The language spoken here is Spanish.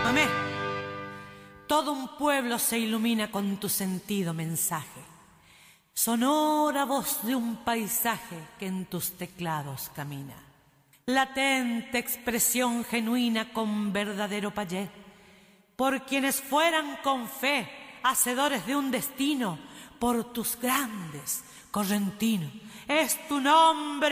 Chamamé. Todo un pueblo se ilumina con tu sentido mensaje. Sonora voz de un paisaje que en tus teclados camina. Latente expresión genuina con verdadero payé. Por quienes fueran con fe hacedores de un destino, por tus grandes, correntino, es tu nombre